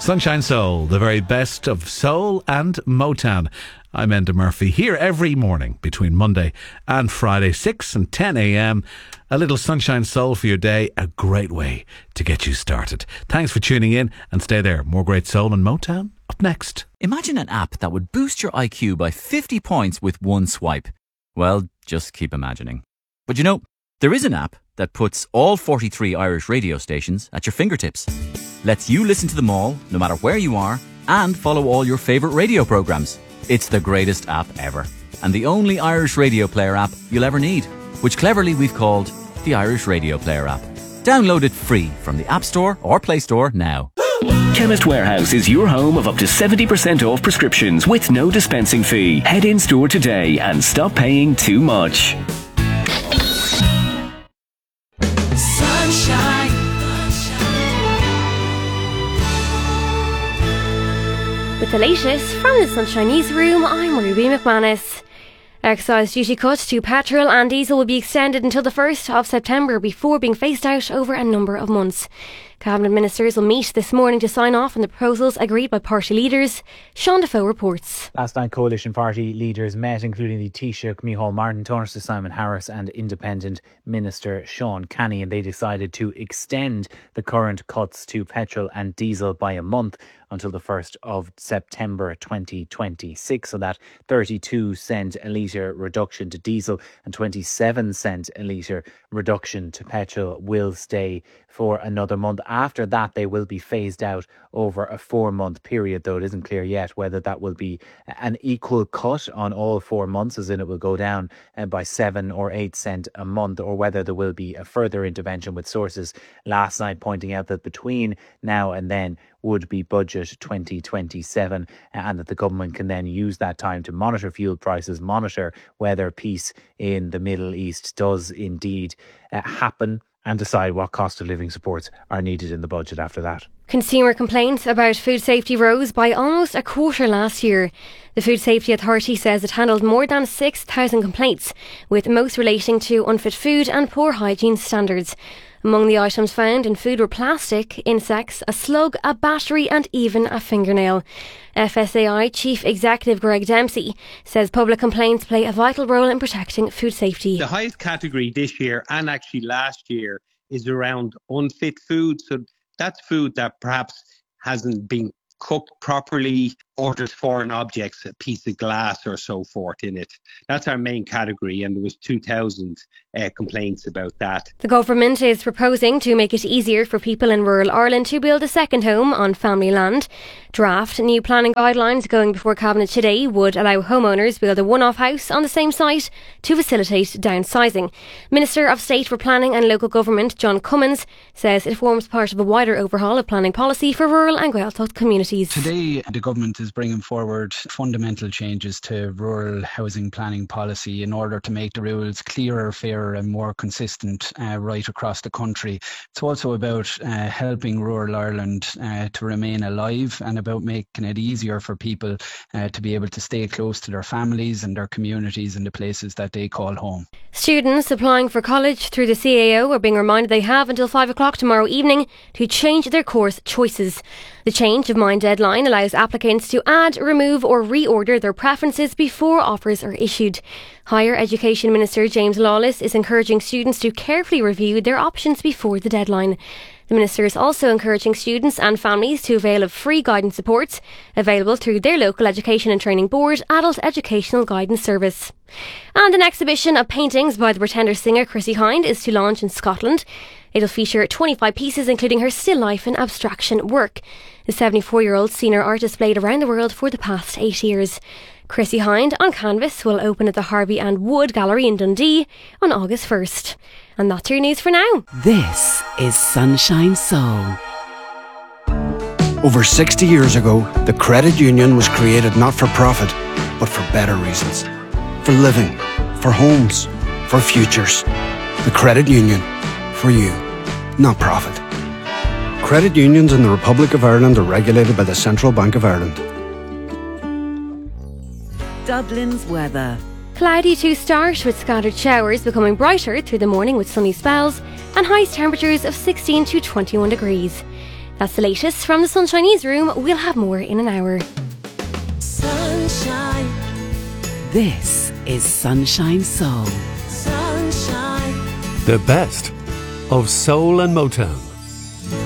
Sunshine Soul, the very best of soul and Motown. I'm Enda Murphy, here every morning between Monday and Friday, 6 and 10 a.m. A little Sunshine Soul for your day, a great way to get you started. Thanks for tuning in and stay there. More great soul and Motown up next. Imagine an app that would boost your IQ by 50 points with one swipe. Well, just keep imagining. But you know, there is an app that puts all 43 Irish radio stations at your fingertips. Lets you listen to them all, no matter where you are, and follow all your favourite radio programmes. It's the greatest app ever, and the only Irish radio player app you'll ever need, which cleverly we've called the Irish Radio Player app. Download it free from the App Store or Play Store now. Chemist Warehouse is your home of up to 70% off prescriptions with no dispensing fee. Head in store today and stop paying too much. Sunshine. With the latest from the Sunshine Newsroom, I'm Ruby McManus. Excise duty cuts to petrol and diesel will be extended until the 1st of September before being phased out over a number of months. Cabinet ministers will meet this morning to sign off on the proposals agreed by party leaders. Sean Defoe reports. Last night, coalition party leaders met, including the Taoiseach Micheál Martin, Tánaiste Simon Harris and Independent Minister Sean Kenny, and they decided to extend the current cuts to petrol and diesel by a month until the 1st of September 2026. So that 32 cent a litre reduction to diesel and 27 cent a litre reduction to petrol will stay for another month. After that, they will be phased out over a 4-month period, though it isn't clear yet whether that will be an equal cut on all 4 months, as in it will go down by 7 or 8 cent a month, or whether there will be a further intervention, with sources last night pointing out that between now and then would be budget 2027, and that the government can then use that time to monitor fuel prices, monitor whether peace in the Middle East does indeed happen, and decide what cost of living supports are needed in the budget after that. Consumer complaints about food safety rose by almost a quarter last year. The Food Safety Authority says it handled more than 6,000 complaints, with most relating to unfit food and poor hygiene standards. Among the items found in food were plastic, insects, a slug, a battery and even a fingernail. FSAI Chief Executive Greg Dempsey says public complaints play a vital role in protecting food safety. The highest category this year, and actually last year, is around unfit food. So that's food that perhaps hasn't been cooked properly, or there's foreign objects, a piece of glass or so forth in it. That's our main category, and there was 2,000 complaints about that. The government is proposing to make it easier for people in rural Ireland to build a second home on family land. Draft new planning guidelines going before Cabinet today would allow homeowners build a one-off house on the same site to facilitate downsizing. Minister of State for Planning and Local Government John Cummins says it forms part of a wider overhaul of planning policy for rural and Gaeltacht communities. Today, the government is bringing forward fundamental changes to rural housing planning policy in order to make the rules clearer, fairer and more consistent right across the country. It's also about helping rural Ireland to remain alive, and about making it easier for people to be able to stay close to their families and their communities and the places that they call home. Students applying for college through the CAO are being reminded they have until 5 o'clock tomorrow evening to change their course choices. The change of mind deadline allows applicants to add, remove or reorder their preferences before offers are issued. Higher Education Minister James Lawless is encouraging students to carefully review their options before the deadline. The Minister is also encouraging students and families to avail of free guidance supports available through their local Education and Training Board Adult Educational Guidance Service. And an exhibition of paintings by the Pretender singer Chrissie Hynde is to launch in Scotland. It'll feature 25 pieces, including her still life and abstraction work. The 74-year-old seen her art displayed around the world for the past 8 years. Chrissie Hynde on canvas will open at the Harvey and Wood Gallery in Dundee on August 1st. And that's your news for now. This is Sunshine Soul. Over 60 years ago, the credit union was created not for profit, but for better reasons. For living, for homes, for futures. The credit union, for you, not profit. Credit unions in the Republic of Ireland are regulated by the Central Bank of Ireland. Dublin's weather. Cloudy to start, with scattered showers becoming brighter through the morning with sunny spells and highest temperatures of 16 to 21 degrees. That's the latest from the Sunshine Newsroom. We'll have more in an hour. Sunshine. This is Sunshine Soul. Sunshine. The best of soul and Motown.